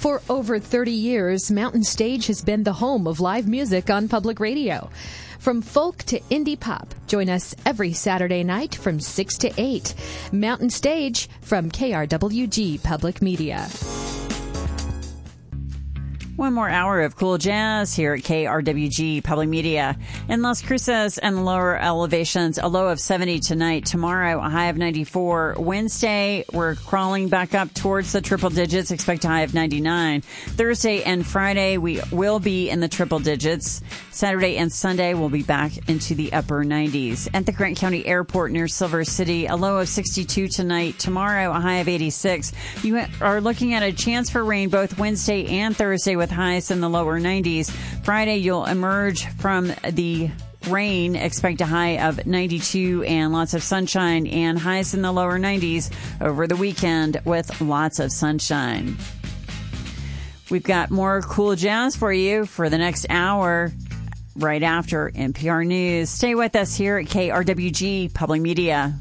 For over 30 years, Mountain Stage has been the home of live music on public radio. From folk to indie pop, join us every Saturday night from 6 to 8. Mountain Stage from KRWG Public Media. One more hour of cool jazz here at KRWG Public Media. In Las Cruces and lower elevations, a low of 70 tonight. Tomorrow, a high of 94. Wednesday, we're crawling back up towards the triple digits. Expect a high of 99. Thursday and Friday, we will be in the triple digits. Saturday and Sunday, we'll be back into the upper 90s. At the Grant County Airport near Silver City, a low of 62 tonight. Tomorrow, a high of 86. You are looking at a chance for rain both Wednesday and Thursday with highs in the lower 90s. Friday, you'll emerge from the rain. Expect a high of 92 and lots of sunshine and highs in the lower 90s over the weekend with lots of sunshine. We've got more cool jazz for you for the next hour right after NPR News. Stay with us here at KRWG Public Media.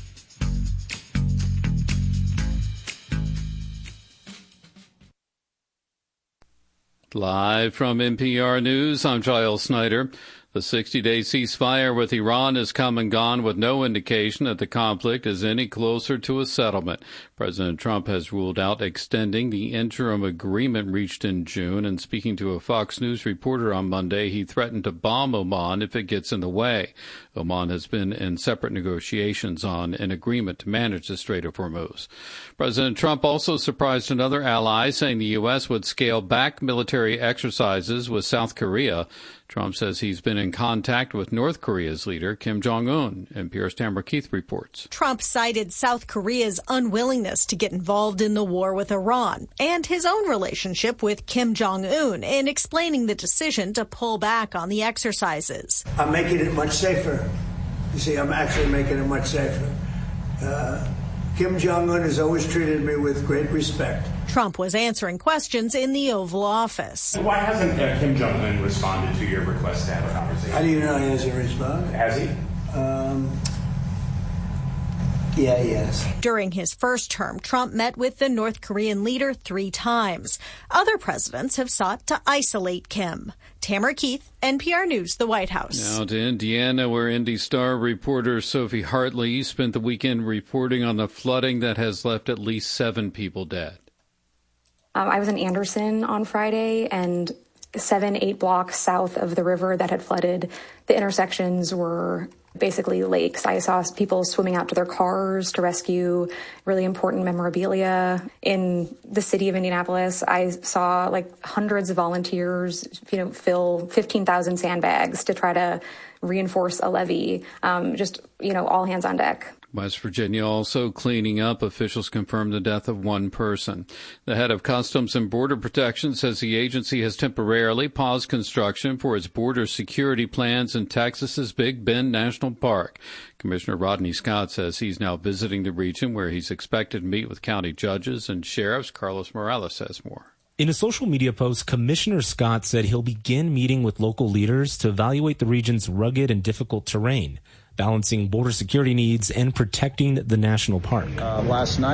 Live from NPR News, I'm Giles Snyder. The 60-day ceasefire with Iran has come and gone with no indication that the conflict is any closer to a settlement. President Trump has ruled out extending the interim agreement reached in June, and speaking to a Fox News reporter on Monday, he threatened to bomb Oman if it gets in the way. Oman has been in separate negotiations on an agreement to manage the Strait of Hormuz. President Trump also surprised another ally, saying the U.S. would scale back military exercises with South Korea. Trump says he's been in contact with North Korea's leader, Kim Jong-un. NPR's Tamara Keith reports. Trump cited South Korea's unwillingness to get involved in the war with Iran and his own relationship with Kim Jong-un in explaining the decision to pull back on the exercises. I'm making it much safer. You see, I'm actually making it much safer. Kim Jong-un has always treated me with great respect. Trump was answering questions in the Oval Office. Why hasn't Kim Jong-un responded to your request to have a conversation? How do you know he hasn't responded? Has he? Yeah, he has. During his first term, Trump met with the North Korean leader 3 times. Other presidents have sought to isolate Kim. Tamara Keith, NPR News, the White House. Now to Indiana, where Indy Star reporter Sophie Hartley spent the weekend reporting on the flooding that has left at least 7 people dead. I was in Anderson on Friday, and 7-8 blocks south of the river that had flooded, the intersections were basically lakes. I saw people swimming out to their cars to rescue really important memorabilia. In the city of Indianapolis, I saw hundreds of volunteers, fill 15,000 sandbags to try to reinforce a levee. All hands on deck. West Virginia also cleaning up. Officials confirmed the death of 1 person. The head of Customs and Border Protection says the agency has temporarily paused construction for its border security plans in Texas's Big Bend National Park. Commissioner Rodney Scott says he's now visiting the region, where he's expected to meet with county judges and sheriffs. Carlos Morales says more. In a social media post, Commissioner Scott said he'll begin meeting with local leaders to evaluate the region's rugged and difficult terrain, balancing border security needs and protecting the national park. Last night,